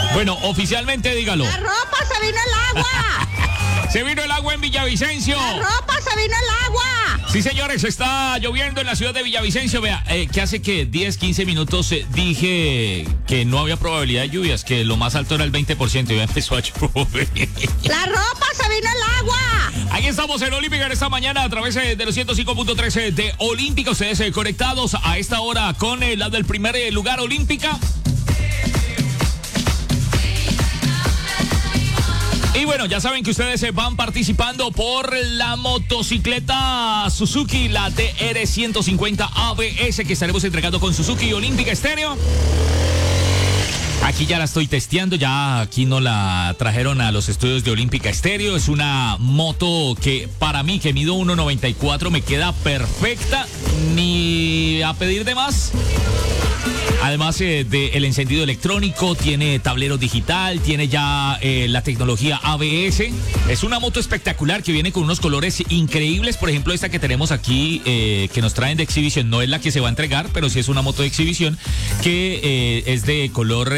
Bueno, oficialmente dígalo. La ropa se vino el agua. Se vino el agua en Villavicencio. La ropa se vino el agua. Sí, señores, está lloviendo en la ciudad de Villavicencio. Vea, que hace que 10, 15 minutos dije que no había probabilidad de lluvias, que lo más alto era el 20% y ya empezó a llover. La ropa se vino el agua. Ahí estamos en Olímpica en esta mañana a través de los 105.13 de Olímpica. Ustedes conectados a esta hora con la del primer lugar Olímpica. Y bueno, ya saben que ustedes van participando por la motocicleta Suzuki, la DR150 ABS, que estaremos entregando con Suzuki Olímpica Estéreo. Aquí ya la estoy testeando, ya aquí nos la trajeron a los estudios de Olímpica Estéreo. Es una moto que para mí, que mido 1.94, me queda perfecta, ni a pedir de más. Además del encendido electrónico, tiene tablero digital, tiene ya la tecnología ABS. Es una moto espectacular que viene con unos colores increíbles. Por ejemplo, esta que tenemos aquí, que nos traen de exhibición, no es la que se va a entregar, pero sí es una moto de exhibición que es de color,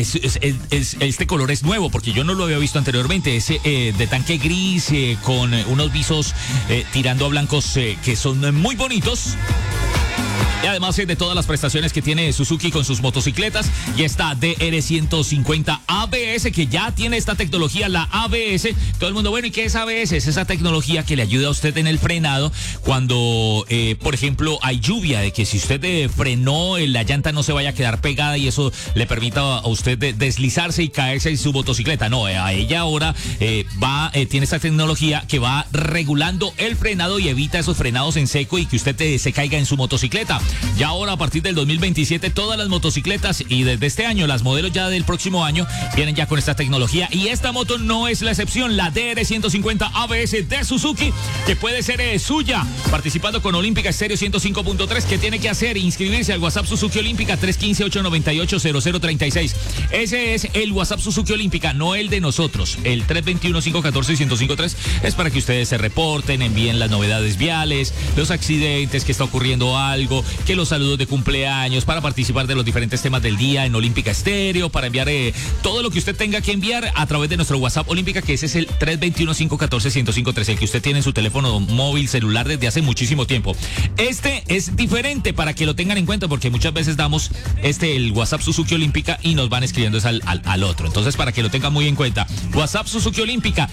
este color es nuevo porque yo no lo había visto anteriormente. Es de tanque gris con unos visos tirando a blancos que son muy bonitos. Y además de todas las prestaciones que tiene Suzuki con sus motocicletas, y esta DR150 ABS, que ya tiene esta tecnología, la ABS. Todo el mundo, bueno, ¿y qué es ABS? Es esa tecnología que le ayuda a usted en el frenado cuando, por ejemplo, hay lluvia, de que si usted frenó, la llanta no se vaya a quedar pegada y eso le permita a usted deslizarse y caerse en su motocicleta. No, a ella ahora tiene esta tecnología que va regulando el frenado y evita esos frenados en seco y que usted se caiga en su motocicleta. Ya ahora, a partir del 2027, todas las motocicletas, y desde este año, las modelos ya del próximo año, vienen ya con esta tecnología. Y esta moto no es la excepción, la DR150 ABS de Suzuki, que puede ser suya, participando con Olímpica Estéreo 105.3. ¿Qué tiene que hacer? Inscribirse al WhatsApp Suzuki Olímpica 315-898-0036. Ese es el WhatsApp Suzuki Olímpica, no el de nosotros. El 321-514-1053 es para que ustedes se reporten, envíen las novedades viales, los accidentes, que está ocurriendo algo, que los saludos de cumpleaños, para participar de los diferentes temas del día en Olímpica Estéreo, para enviar todo lo que usted tenga que enviar a través de nuestro WhatsApp Olímpica, que ese es el 321-514-1053, el que usted tiene en su teléfono móvil, celular, desde hace muchísimo tiempo. Este es diferente, para que lo tengan en cuenta, porque muchas veces damos el WhatsApp Suzuki Olímpica y nos van escribiendo al otro. Entonces, para que lo tengan muy en cuenta, WhatsApp Suzuki Olímpica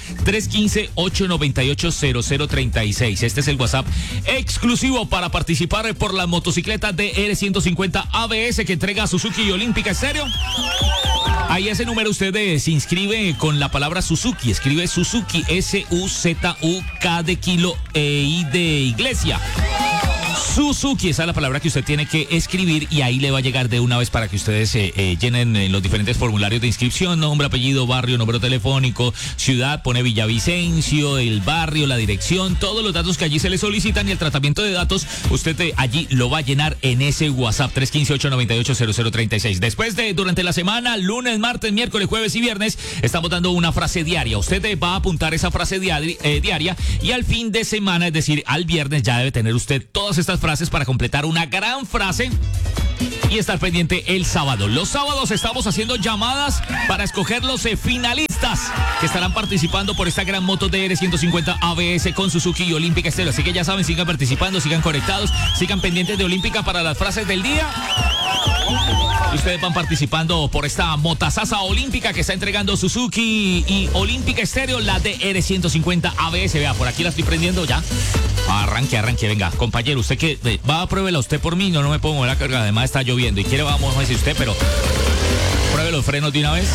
315-898-0036. Este es el WhatsApp exclusivo para participar por la motocicleta DR150 ABS que entrega Suzuki Olímpica Estéreo. Ahí ese número usted se inscribe con la palabra Suzuki. Escribe Suzuki, S-U-Z-U-K de kilo, I de iglesia. Suzuki, esa es la palabra que usted tiene que escribir, y ahí le va a llegar de una vez para que ustedes llenen los diferentes formularios de inscripción: nombre, apellido, barrio, número telefónico, ciudad, pone Villavicencio, el barrio, la dirección, todos los datos que allí se le solicitan, y el tratamiento de datos usted allí lo va a llenar en ese WhatsApp 315-898-0036. Después durante la semana, lunes, martes, miércoles, jueves y viernes, estamos dando una frase diaria. Usted va a apuntar esa frase diaria, y al fin de semana, es decir, al viernes, ya debe tener usted todas estas frases para completar una gran frase y estar pendiente el sábado. Los sábados estamos haciendo llamadas para escoger los finalistas que estarán participando por esta gran moto DR150 ABS con Suzuki y Olímpica Estéreo. Así que ya saben, sigan participando, sigan conectados, sigan pendientes de Olímpica para las frases del día. Y ustedes van participando por esta motazaza olímpica que está entregando Suzuki y Olímpica Estéreo, la DR150 ABS. Vea, por aquí la estoy prendiendo ya. Arranque, venga, compañero, usted que va a pruébela usted por mí, no me puedo mover la carga, además está lloviendo y quiere, vamos a decir usted, pero pruebe los frenos de una vez.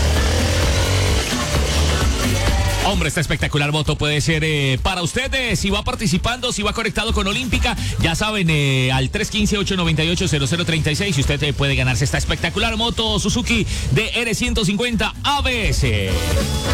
Hombre, esta espectacular moto puede ser para ustedes. Si va participando, si va conectado con Olímpica, ya saben, al 315-898-0036, y usted puede ganarse esta espectacular moto Suzuki DR150 ABS.